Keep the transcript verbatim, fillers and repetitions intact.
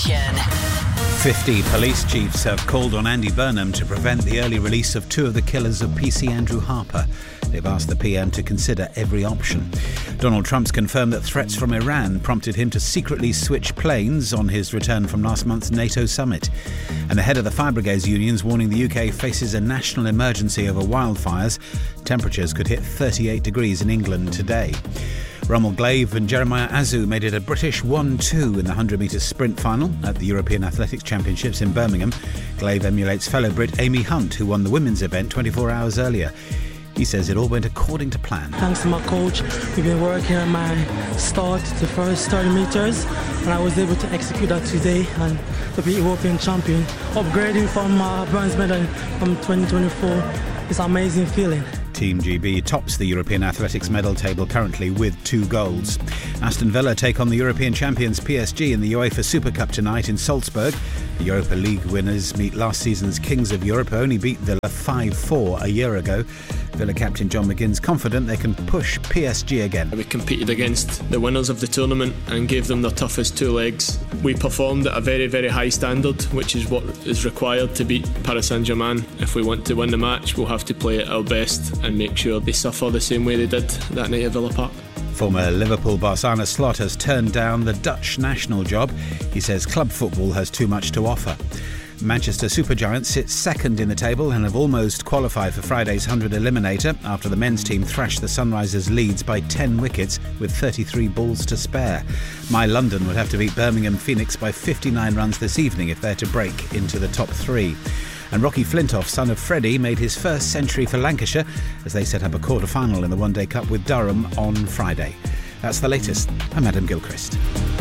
Nation. fifty police chiefs have called on Andy Burnham to prevent the early release of two of the killers of P C Andrew Harper. They've asked the P M to consider every option. Donald Trump's confirmed that threats from Iran prompted him to secretly switch planes on his return from last month's NATO summit. And the head of the fire brigades unions warning the U K faces a national emergency over wildfires. Temperatures could hit thirty-eight degrees in England today. Rommel Glaive and Jeremiah Azu made it a British one two in the one hundred metres sprint final at the European Athletics Championships in Birmingham. Glaive emulates fellow Brit Amy Hunt, who won the women's event twenty-four hours earlier. He says it all went according to plan. Thanks to my coach, we've been working on my start, the first thirty metres, and I was able to execute that today and to be European champion. Upgrading from uh, bronze medal from twenty twenty-four, it's an amazing feeling. Team G B tops the European Athletics medal table currently with two golds. Aston Villa take on the European champions P S G in the UEFA Super Cup tonight in Salzburg. The Europa League winners meet last season's Kings of Europe, who only beat Villa five four a year ago. Villa captain John McGinn's confident they can push P S G again. We competed against the winners of the tournament and gave them their toughest two legs. We performed at a very, very high standard, which is what is required to beat Paris Saint-Germain. If we want to win the match, we'll have to play at our best and make sure they suffer the same way they did that night at Villa Park. Former Liverpool boss Arne Slot has turned down the Dutch national job. He says club football has too much to offer. Manchester Supergiants sit second in the table and have almost qualified for Friday's one hundred eliminator after the men's team thrashed the Sunrisers Leeds by ten wickets with thirty-three balls to spare. My London would have to beat Birmingham Phoenix by fifty-nine runs this evening if they're to break into the top three. And Rocky Flintoff, son of Freddie, made his first century for Lancashire as they set up a quarter-final in the One Day Cup with Durham on Friday. That's the latest. I'm Adam Gilchrist.